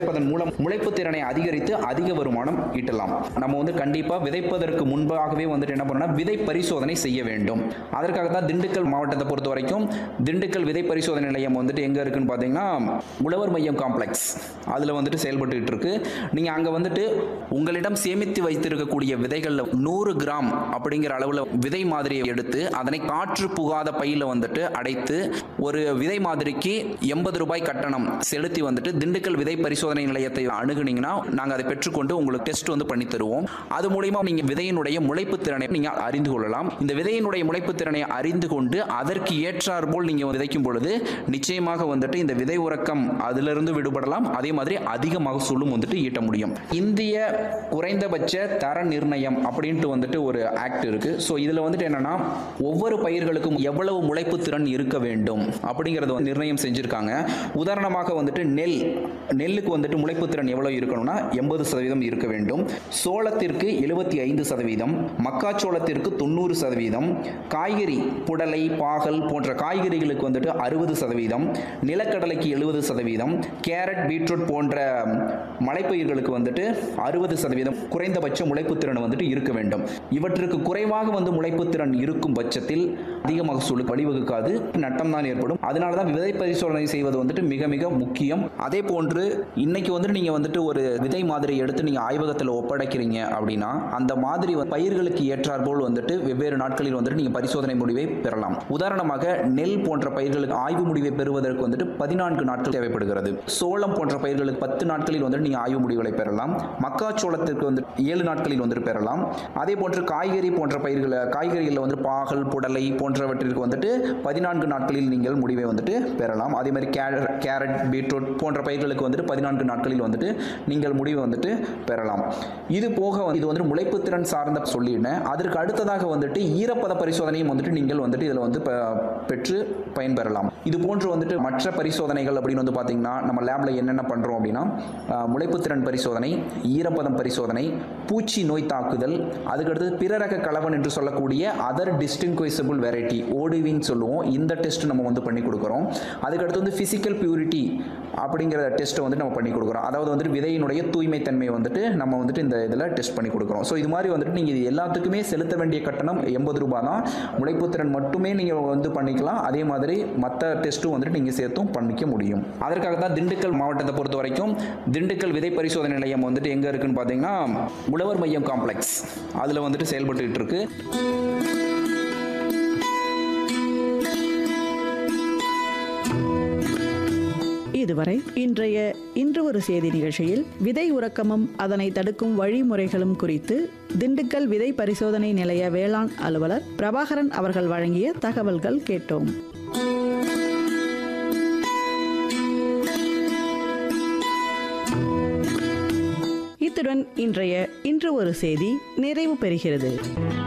அதன் மூலம் முளைப்பு திறனை அதிகரித்து அதிக வருமானம் ஈட்டலாம். நம்ம கண்டிப்பா விதைப்பதற்கு முன்பாகவே என்ன பண்ணணும், விதை பரிசோதனை செய்ய வேண்டும். அதற்காக தான் திண்டுக்கல் மாவட்டத்தை பொறுத்த வரைக்கும் திண்டுக்கல் விதை பரிசோதனை நிலையம் எங்க இருக்குன்னு பாத்தீங்கன்னா உழவர் மையம் காம்ப்ளெக்ஸ் அதுல செயல்பட்டு இருக்கு. நீங்க அங்க உங்களிடம் சேமித்து வைத்திருக்கக்கூடிய விதைகள்ல 100 கிராம் அப்படிங்கிற அளவுல விதை மாதிரியை எடுத்து அதனை காற்று புகாத பையில அடைத்து ஒரு விதை மாதிரிக்கு 80 ரூபாய் கட்டணம் செலுத்தி திண்டுக்கல் விதை பரிசோதனை நிலையத்தை அணுகுனீங்கன்னா நாங்க அதை பெற்றுக்கொண்டு உங்களுக்கு டெஸ்ட் பண்ணி தருவோம். அது மூலமா நீங்க விதையினுடைய முளைப்பு திறனை நீங்க அறிந்து கொள்ளலாம். இந்த விதையினுடைய முளைப்பு திறனை அறிந்து கொண்டு அதற்கு ஏற்றார் போல் நீங்க விதைக்கும் பொழுது நிச்சயமாக இந்த விதை உறக்கம் அதிலிருந்து விடுபடலாம். அதே மாதிரி அதிக மகசூலும் ஈட்ட முடியும். இந்திய குறைந்தபட்ச தர நிர்ணயம் அப்படின்ட்டு ஒரு ஆக்ட் இருக்கு. ஸோ இதுல என்னன்னா ஒவ்வொரு பயிர்களுக்கும் எவ்வளவு முளைப்பு திறன் இருக்க வேண்டும் அப்படிங்கறத நிர்ணயம் செஞ்சிருக்காங்க. உதாரணமாக நெல்லுக்கு முளைப்பு திறன் எவ்வளவு இருக்கணும்னா 80% இருக்க வேண்டும். சோளத்திற்கு 75%, மக்காச்சோளத்திற்கு 90%, காய்கறி புடலை பாகல் போன்ற காய்கறிகளுக்கு 60%, நிலக்கடலைக்கு 70%, கேரட் பீட்ரூட் போன்ற மலைப்பயிர்களுக்கு 60% குறைந்தபட்ச முளைப்பு திறன் இருக்க வேண்டும். இவற்றுக்கு குறைவாக முளைப்பு திறன் இருக்கும் பட்சத்தில் அதிக மகசூலுக்கு வழிவகுக்காது, நட்டம் தான் ஏற்படும். அதனால தான் விதை பரிசோதனை செய்வது மிக மிக முக்கியம். அதே போன்று இன்னைக்கு நீங்க ஒரு விதை மாதிரி எடுத்து நீங்க ஆய்வகத்தில் ஒப்படைக்கிறீங்க அப்படின்னா அந்த மாதிரி பயிர்களுக்கு ஏற்றார் போல் வெவ்வேறு நாட்களில் நீங்க பரிசோதனை முடிவை பெறலாம். உதாரணமாக நெல் போன்ற பயிர்களுக்கு ஆய்வு முடிவை பெறுவதற்கு 14 நாட்கள் தேவைப்படுகிறது. சோளம் போன்ற பயிர்களுக்கு 10 நாட்களில் நீங்க ஆய்வு முடிவுகளை பெறலாம். மக்காச்சோளத்திற்கு 7 நாட்களில் பெறலாம். அதே போன்று காய்கறி போன்ற காய்கறிகள் பாகல் புடலை போன்றவற்றிற்கு 14 நாட்களில் நீங்கள் முடிவை பெறலாம். அதே மாதிரி கேரட் பீட்ரூட் போன்ற பயிர்களுக்கு 14 நாட்களில் நீங்கள் முடிவை பெறலாம். இது போக இது முளைப்பு திறன் சார்ந்த சொல்லிட்டேன். அதற்கு அடுத்ததாக ஈரப்பத பரிசோதனையும் நீங்கள் இதுல பெற்று பயன்பெறலாம். இது போன்று மற்ற பரிசோதனைகள் அப்படின்னு பாத்தீங்கன்னா நம்ம லேப்ல என்னென்ன பண்றோம் அப்படின்னா முளைப்பு திறன் பரிசோதனை, ஈரப்பதம் பரிசோதனை, பூச்சி நோய் தாக்குதல், அதுக்கடுத்து பிற ரக கலவன் என்று சொல்லக்கூடிய அதர் டிஸ்டிங்விஷபிள் வெரைட்டி ஓடிவின்னு சொல்லுவோம். இந்த டெஸ்ட் நம்ம பண்ணி கொடுக்குறோம். அதுக்கடுத்து பிசிக்கல் பியூரிட்டி அப்படிங்கிற டெஸ்ட் நம்ம பண்ணி கொடுக்குறோம். அதாவது விதையினுடைய தூய்மை தன்மை நம்ம இந்த இதில் டெஸ்ட் பண்ணி கொடுக்குறோம். ஸோ இது மாதிரி நீங்கள் இது எல்லாத்துக்குமே செலுத்த வேண்டிய கட்டணம் 80 ரூபாய் தான். முளைப்பு திறன் மட்டுமே நீங்கள் பண்ணிக்கலாம். அதே மாதிரி மற்ற டெஸ்ட்டும் நீங்கள் சேர்த்தும் பண்ணிக்க முடியும். அதற்காக தான் திண்டுக்கல் மாவட்டத்தை பொறுத்த வரைக்கும் திண்டுக்கல் விதை பரிசோதனை நிலையம் எங்க இருக்குன்னு பார்த்தீங்கன்னா உழவர் மையம் காம்ப்ளெக்ஸ் அதில் செயல்பட்டு இருக்கு. இதுவரை இன்று ஒரு செய்தி நிகழ்ச்சியில் விதை உறக்கமும் அதனை தடுக்கும் வழிமுறைகளும் குறித்து திண்டுக்கல் விதை பரிசோதனை நிலைய வேளாண் அலுவலர் பிரபாகரன் அவர்கள் வழங்கிய தகவல்கள் கேட்டோம். இத்துடன் இன்று ஒரு செய்தி நிறைவு பெறுகிறது.